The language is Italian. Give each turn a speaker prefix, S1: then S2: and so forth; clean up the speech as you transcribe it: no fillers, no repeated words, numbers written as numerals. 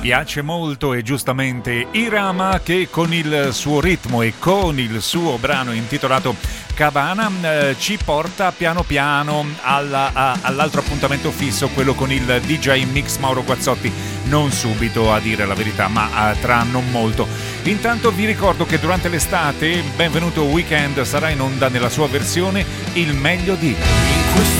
S1: Piace molto e giustamente Irama, che con il suo ritmo e con il suo brano intitolato Cabana ci porta piano piano all'altro appuntamento fisso, quello con il DJ Mix Mauro Guazzotti. Non subito, a dire la verità, ma tra non molto. Intanto vi ricordo che durante l'estate Benvenuto Weekend sarà in onda nella sua versione Il meglio di...